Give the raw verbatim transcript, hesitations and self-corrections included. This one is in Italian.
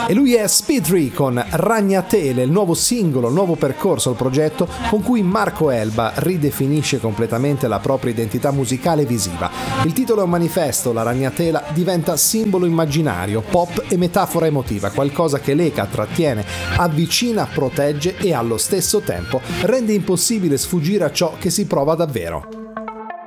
E lui è Speed tre con Ragnatele, il nuovo singolo, il nuovo percorso al progetto con cui Marco Elba ridefinisce completamente la propria identità musicale e visiva. Il titolo è un manifesto, la ragnatela diventa simbolo immaginario, pop e metafora emotiva, qualcosa che lega, trattiene, avvicina, protegge e allo stesso tempo rende impossibile sfuggire a ciò che si prova davvero.